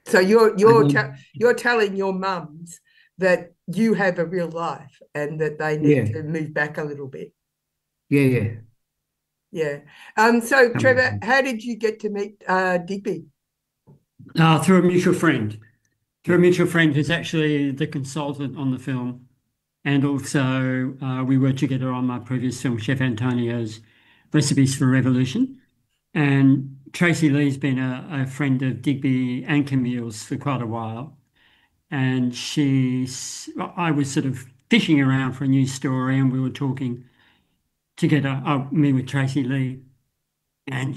So And then, you're telling your mums that you have a real life and that they need yeah, to move back a little bit. yeah, yeah. Yeah. So Trevor, Um, how did you get to meet Digby? through a mutual friend. Through a mutual friend who's actually the consultant on the film. And also, we worked together on my previous film, Chef Antonio's Recipes for Revolution. And Tracy Lee's been a friend of Digby and Camille's for quite a while. And I was sort of fishing around for a new story, and we were talking together, me with Tracy Lee. And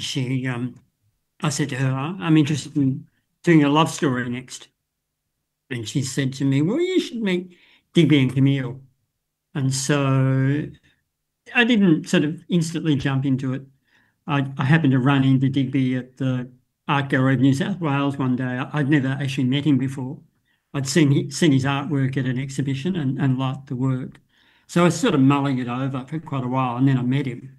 I said to her, I'm interested in doing a love story next. And she said to me, well, you should meet Digby and Camille. And so I didn't sort of instantly jump into it. I happened to run into Digby at the Art Gallery of New South Wales one day. I'd never actually met him before. I'd seen his artwork at an exhibition and liked the work. So I was sort of mulling it over for quite a while, and then I met him.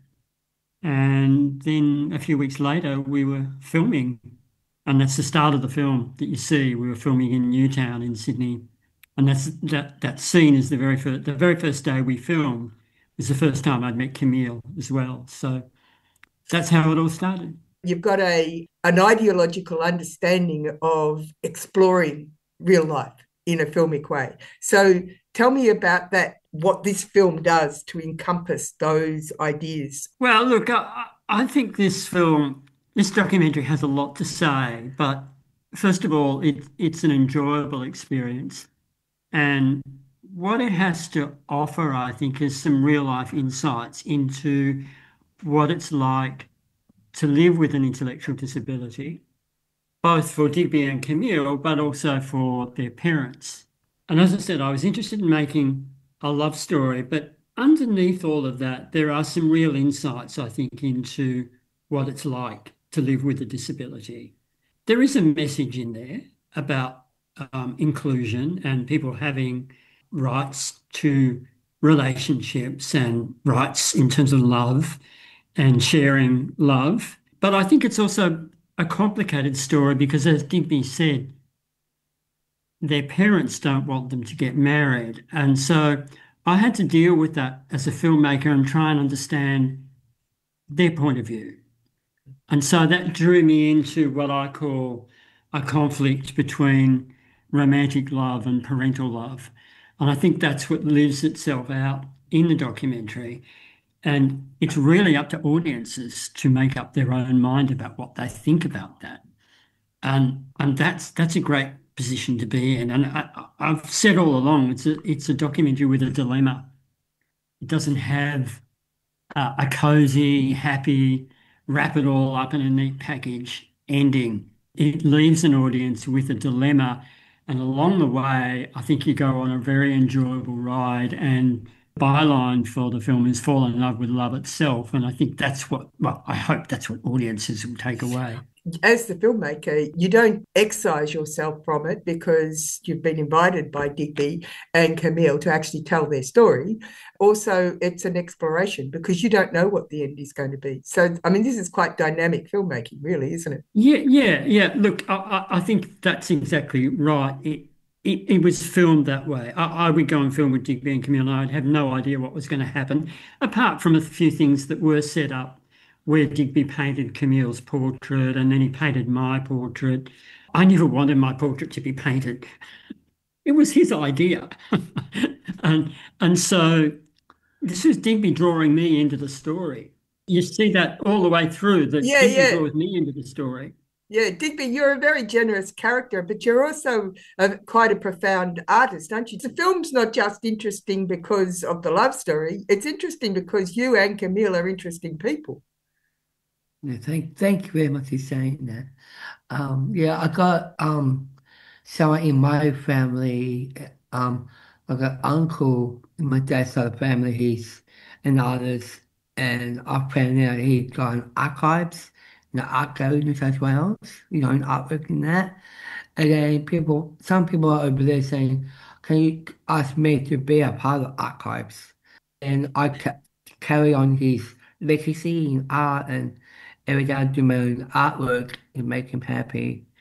And then a few weeks later, we were filming, and that's the start of the film that you see. We were filming in Newtown in Sydney, and that scene is the very first day we filmed was the first time I'd met Camille as well. So that's how it all started. You've got a an ideological understanding of exploring real life in a filmic way. So tell me about that, what this film does to encompass those ideas. Well, look, I think this documentary has a lot to say, but first of all, it's an enjoyable experience. And what it has to offer, I think, is some real life insights into what it's like to live with an intellectual disability, both for Digby and Camille, but also for their parents. And as I said, I was interested in making a love story, but underneath all of that, there are some real insights, I think, into what it's like to live with a disability. There is a message in there about inclusion and people having rights to relationships and rights in terms of love and sharing love. But I think it's also a complicated story because, as Digby said, their parents don't want them to get married. And so I had to deal with that as a filmmaker and try and understand their point of view. And so that drew me into what I call a conflict between romantic love and parental love. And I think that's what lives itself out in the documentary. And it's really up to audiences to make up their own mind about what they think about that. And that's a great position to be in. And I've said all along, it's a documentary with a dilemma. It doesn't have a cozy, happy, wrap it all up in a neat package ending. It leaves an audience with a dilemma. And along the way, I think you go on a very enjoyable ride. And byline for the film is fall in love with love itself. And I think well, I hope that's what audiences will take away. As the filmmaker, you don't excise yourself from it because you've been invited by Digby and Camille to actually tell their story. Also, it's an exploration because you don't know what the end is going to be. So, I mean, this is quite dynamic filmmaking, really, isn't it? Yeah, yeah, yeah. Look, I think that's exactly right. It was filmed that way. I would go and film with Digby and Camille, and I'd have no idea what was going to happen, apart from a few things that were set up where Digby painted Camille's portrait and then he painted my portrait. I never wanted my portrait to be painted. It was his idea. And and so this was Digby drawing me into the story. You see that all the way through, that Yeah, Digby yeah. draws me into the story. Yeah, Digby, you're a very generous character, but you're also quite a profound artist, aren't you? The film's not just interesting because of the love story, it's interesting because you and Camille are interesting people. Yeah, thank you very much for saying that. Yeah, I got someone in my family, I got uncle in my dad's side of the family, he's an artist, and I found out he's got an archives in the art gallery in New South Wales, in artwork in that. And then some people are over there saying, can you ask me to be a part of the archives? And carry on his legacy in art and every day I do my own artwork and make him happy.